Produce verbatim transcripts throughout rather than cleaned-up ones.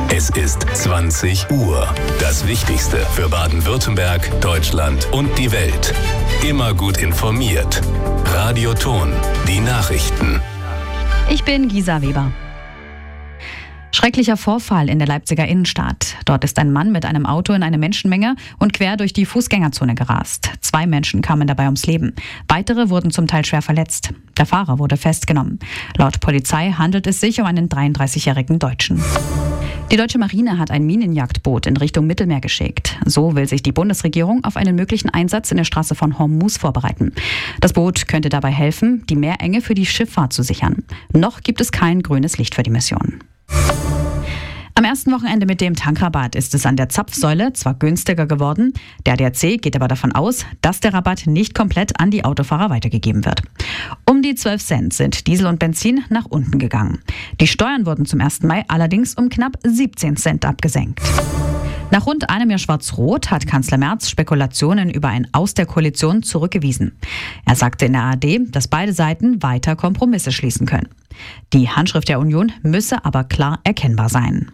Es ist zwanzig Uhr. Das Wichtigste für Baden-Württemberg, Deutschland und die Welt. Immer gut informiert. Radioton, die Nachrichten. Ich bin Gisa Weber. Schrecklicher Vorfall in der Leipziger Innenstadt. Dort ist ein Mann mit einem Auto in eine Menschenmenge und quer durch die Fußgängerzone gerast. Zwei Menschen kamen dabei ums Leben. Weitere wurden zum Teil schwer verletzt. Der Fahrer wurde festgenommen. Laut Polizei handelt es sich um einen dreiunddreißigjährigen Deutschen. Die deutsche Marine hat ein Minenjagdboot in Richtung Mittelmeer geschickt. So will sich die Bundesregierung auf einen möglichen Einsatz in der Straße von Hormuz vorbereiten. Das Boot könnte dabei helfen, die Meerenge für die Schifffahrt zu sichern. Noch gibt es kein grünes Licht für die Mission. Am ersten Wochenende mit dem Tankrabatt ist es an der Zapfsäule zwar günstiger geworden, der A D A C geht aber davon aus, dass der Rabatt nicht komplett an die Autofahrer weitergegeben wird. Um die zwölf Cent sind Diesel und Benzin nach unten gegangen. Die Steuern wurden zum ersten Mai allerdings um knapp siebzehn Cent abgesenkt. Nach rund einem Jahr Schwarz-Rot hat Kanzler Merz Spekulationen über ein Aus der Koalition zurückgewiesen. Er sagte in der A R D, dass beide Seiten weiter Kompromisse schließen können. Die Handschrift der Union müsse aber klar erkennbar sein.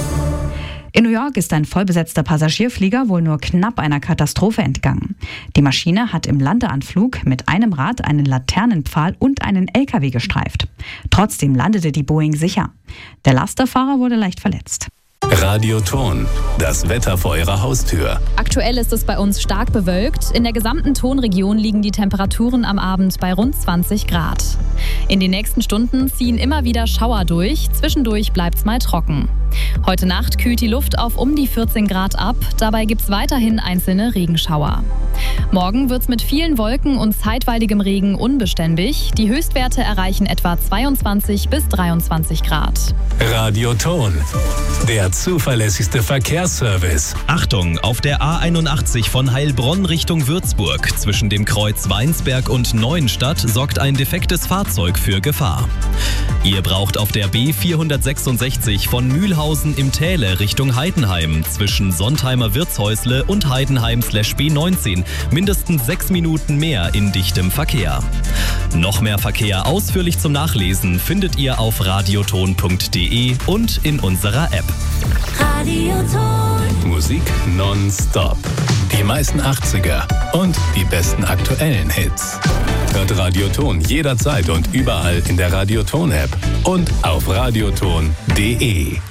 In New York ist ein vollbesetzter Passagierflieger wohl nur knapp einer Katastrophe entgangen. Die Maschine hat im Landeanflug mit einem Rad einen Laternenpfahl und einen L K W gestreift. Trotzdem landete die Boeing sicher. Der Lasterfahrer wurde leicht verletzt. Radioton, das Wetter vor Ihrer Haustür. Aktuell ist es bei uns stark bewölkt. In der gesamten Tonregion liegen die Temperaturen am Abend bei rund zwanzig Grad. In den nächsten Stunden ziehen immer wieder Schauer durch. Zwischendurch bleibt's mal trocken. Heute Nacht kühlt die Luft auf um die vierzehn Grad ab. Dabei gibt's weiterhin einzelne Regenschauer. Morgen wird's mit vielen Wolken und zeitweiligem Regen unbeständig. Die Höchstwerte erreichen etwa zweiundzwanzig bis dreiundzwanzig Grad. Radioton, der zuverlässigste Verkehrsservice. Achtung, auf der A einundachtzig von Heilbronn Richtung Würzburg zwischen dem Kreuz Weinsberg und Neuenstadt sorgt ein defektes Fahrzeug für Gefahr. Ihr braucht auf der B vierhundertsechsundsechzig von Mühlhausen im Täle Richtung Heidenheim zwischen Sontheimer Wirtshäusle und Heidenheim slash B neunzehn mindestens sechs Minuten mehr in dichtem Verkehr. Noch mehr Verkehr ausführlich zum Nachlesen findet ihr auf radioton punkt de und in unserer App. Radioton. Musik nonstop. Die meisten achtziger und die besten aktuellen Hits. Hört Radioton jederzeit und überall in der Radioton-App und auf radioton punkt de.